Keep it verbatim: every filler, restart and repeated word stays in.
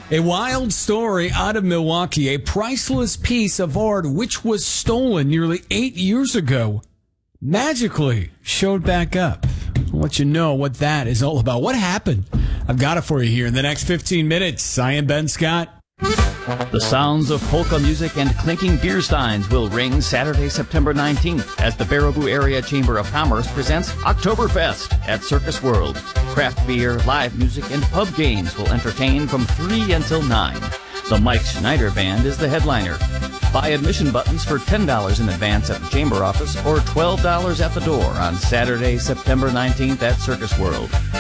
A wild story out of Milwaukee, a priceless piece of art which was stolen nearly eight years ago, magically showed back up. I'll let you know what that is all about. What happened? I've got it for you here in the next fifteen minutes. I am Ben Scott. The sounds of polka music and clinking beer steins will ring Saturday, September nineteenth as the Baraboo Area Chamber of Commerce presents Oktoberfest at Circus World. Craft beer, live music, and pub games will entertain from three until nine. The Mike Schneider Band is the headliner. Buy admission buttons for ten dollars in advance at the Chamber office or twelve dollars at the door on Saturday, September nineteenth at Circus World.